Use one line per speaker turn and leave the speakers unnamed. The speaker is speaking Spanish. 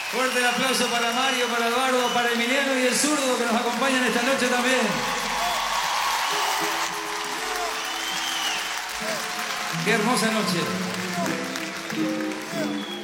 Fuerte el aplauso para Mario, para Eduardo, para Emiliano y el zurdo que nos acompañan esta noche también. Qué hermosa noche.